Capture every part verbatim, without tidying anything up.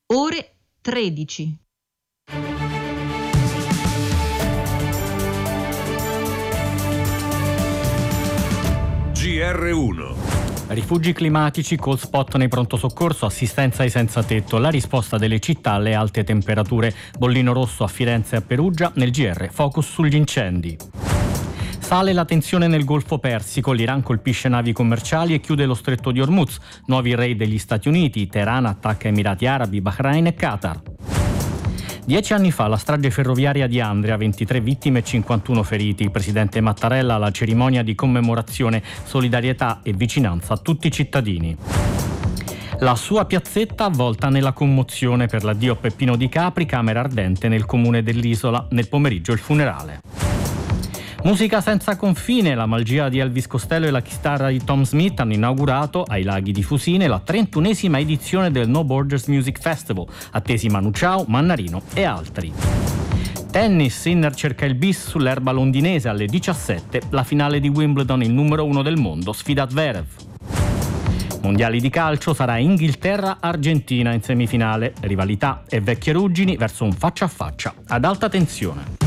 ore tredici. G R uno. Rifugi climatici, cold spot nei pronto soccorso, assistenza ai senza tetto, la risposta delle città alle alte temperature. Bollino rosso a Firenze e a Perugia, nel G R focus sugli incendi. Sale la tensione nel Golfo Persico, l'Iran colpisce navi commerciali e chiude lo stretto di Hormuz. Nuovi raid degli Stati Uniti, Teheran attacca Emirati Arabi, Bahrain e Qatar. Dieci anni fa la strage ferroviaria di Andria, ventitré vittime e cinquantuno feriti. Il presidente Mattarella alla cerimonia di commemorazione, solidarietà e vicinanza a tutti i cittadini. La sua piazzetta avvolta nella commozione per l'addio a Peppino Di Capri, camera ardente nel comune dell'Isola. Nel pomeriggio il funerale. Musica senza confine, la magia di Elvis Costello e la chitarra di Tom Smith hanno inaugurato ai Laghi di Fusine la trentunesima edizione del No Borders Music Festival, attesi Manu Chao, Mannarino e altri. Tennis, Sinner cerca il bis sull'erba londinese alle diciassette, la finale di Wimbledon, il numero uno del mondo sfida Zverev. Mondiali di calcio, sarà Inghilterra-Argentina in semifinale, rivalità e vecchie ruggini verso un faccia a faccia ad alta tensione.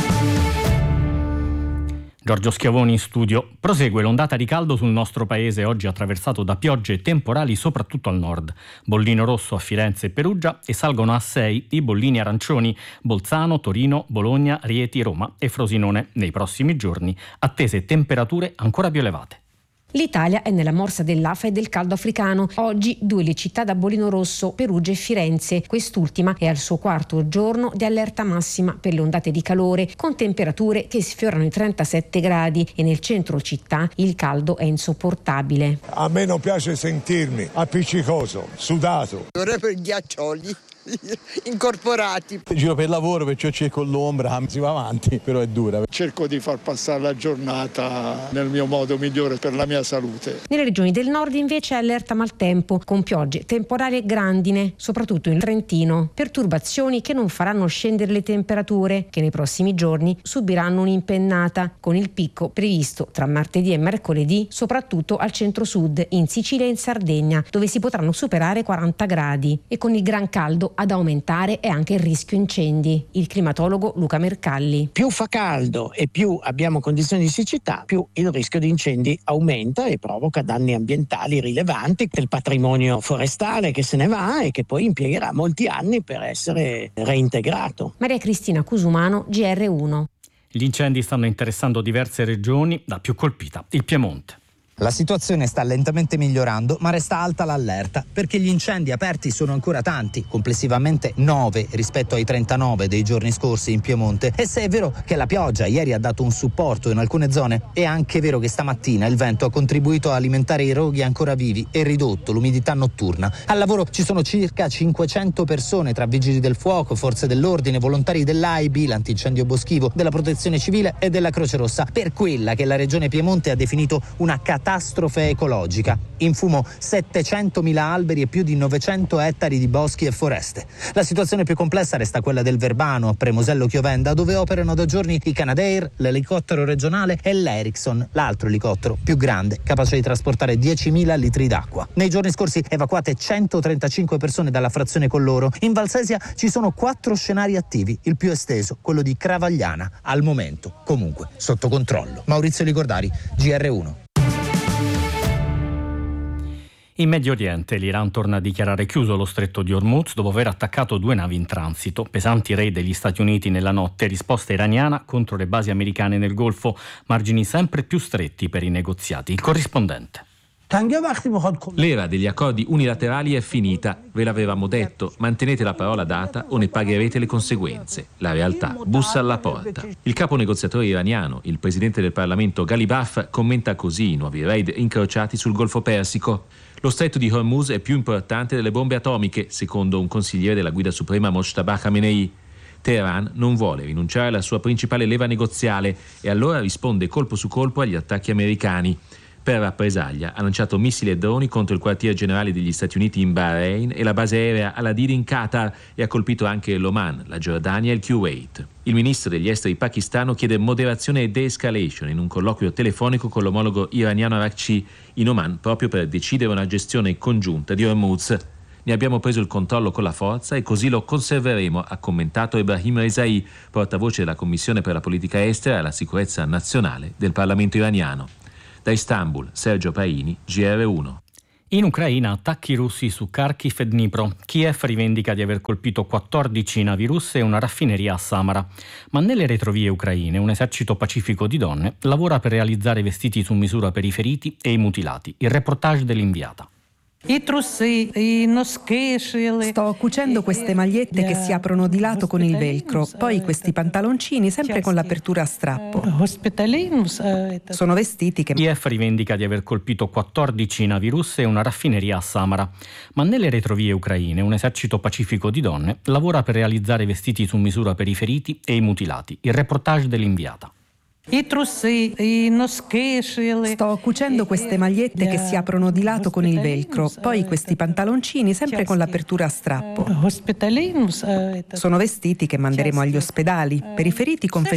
Giorgio Schiavoni in studio. Prosegue l'ondata di caldo sul nostro paese, oggi attraversato da piogge e temporali soprattutto al nord. Bollino rosso a Firenze e Perugia e salgono a sei i bollini arancioni. Bolzano, Torino, Bologna, Rieti, Roma e Frosinone nei prossimi giorni. Attese temperature ancora più elevate. L'Italia è nella morsa dell'afa e del caldo africano. Oggi due le città da bollino rosso, Perugia e Firenze. Quest'ultima è al suo quarto giorno di allerta massima per le ondate di calore, con temperature che sfiorano i trentasette gradi e nel centro città il caldo è insopportabile. A me non piace sentirmi appiccicoso, sudato. Vorrebbero i ghiaccioli incorporati. Giro per lavoro, perciò cerco l'ombra, si va avanti, però è dura. Cerco di far passare la giornata nel mio modo migliore per la mia salute. Nelle regioni del nord invece è allerta maltempo, con piogge temporali e grandine, soprattutto in Trentino. Perturbazioni che non faranno scendere le temperature, che nei prossimi giorni subiranno un'impennata, con il picco previsto tra martedì e mercoledì, soprattutto al centro-sud, in Sicilia e in Sardegna, dove si potranno superare quaranta gradi. E con il gran caldo ad aumentare è anche il rischio incendi. Il climatologo Luca Mercalli. Più fa caldo e più abbiamo condizioni di siccità, più il rischio di incendi aumenta e provoca danni ambientali rilevanti del patrimonio forestale che se ne va e che poi impiegherà molti anni per essere reintegrato. Maria Cristina Cusumano, G R uno. Gli incendi stanno interessando diverse regioni, la più colpita il Piemonte. La situazione sta lentamente migliorando, ma resta alta l'allerta perché gli incendi aperti sono ancora tanti, complessivamente nove rispetto ai trentanove dei giorni scorsi in Piemonte. E se è vero che la pioggia ieri ha dato un supporto in alcune zone, è anche vero che stamattina il vento ha contribuito a alimentare i roghi ancora vivi e ridotto l'umidità notturna. Al lavoro ci sono circa cinquecento persone tra vigili del fuoco, forze dell'ordine, volontari dell'A I B, l'antincendio boschivo, della Protezione Civile e della Croce Rossa, per quella che la Regione Piemonte ha definito una catastrofe catastrofe ecologica. In fumo settecentomila alberi e più di novecento ettari di boschi e foreste. La situazione più complessa resta quella del Verbano, a Premosello Chiovenda, dove operano da giorni i Canadair, l'elicottero regionale e l'Ericsson, l'altro elicottero più grande, capace di trasportare diecimila litri d'acqua. Nei giorni scorsi evacuate centotrentacinque persone dalla frazione Colloro. In Valsesia ci sono quattro scenari attivi, il più esteso, quello di Cravagliana, al momento comunque sotto controllo. Maurizio Licordari, G R uno. In Medio Oriente l'Iran torna a dichiarare chiuso lo stretto di Hormuz dopo aver attaccato due navi in transito. Pesanti raid degli Stati Uniti nella notte, risposta iraniana contro le basi americane nel Golfo, margini sempre più stretti per i negoziati. Il corrispondente. L'era degli accordi unilaterali è finita, ve l'avevamo detto, mantenete la parola data o ne pagherete le conseguenze. La realtà bussa alla porta. Il capo negoziatore iraniano, il presidente del Parlamento Ghalibaf, commenta così i nuovi raid incrociati sul Golfo Persico. Lo stretto di Hormuz è più importante delle bombe atomiche, secondo un consigliere della guida suprema Mojtaba Khamenei. Teheran non vuole rinunciare alla sua principale leva negoziale e allora risponde colpo su colpo agli attacchi americani. Per rappresaglia ha lanciato missili e droni contro il quartier generale degli Stati Uniti in Bahrain e la base aerea Al-Adid in Qatar e ha colpito anche l'Oman, la Giordania e il Kuwait. Il ministro degli esteri pakistano chiede moderazione e de-escalation in un colloquio telefonico con l'omologo iraniano Araghchi in Oman proprio per decidere una gestione congiunta di Hormuz. Ne abbiamo preso il controllo con la forza e così lo conserveremo, ha commentato Ebrahim Rezai, portavoce della Commissione per la politica estera e la sicurezza nazionale del Parlamento iraniano. Da Istanbul, Sergio Paini, G R uno. In Ucraina attacchi russi su Kharkiv e Dnipro. Kiev rivendica di aver colpito quattordici navi russe e una raffineria a Samara. Ma nelle retrovie ucraine un esercito pacifico di donne lavora per realizzare vestiti su misura per i feriti e i mutilati. Il reportage dell'inviata. Sto cucendo queste magliette che si aprono di lato con il velcro, poi questi pantaloncini sempre con l'apertura a strappo. Sono vestiti che... Kiev rivendica di aver colpito quattordici navi russe e una raffineria a Samara. Ma nelle retrovie ucraine un esercito pacifico di donne lavora per realizzare vestiti su misura per i feriti e i mutilati. Il reportage dell'inviata. Sto cucendo queste magliette che si aprono di lato con il velcro, poi questi pantaloncini sempre con l'apertura a strappo. Sono vestiti che manderemo agli ospedali. Per i feriti confezionati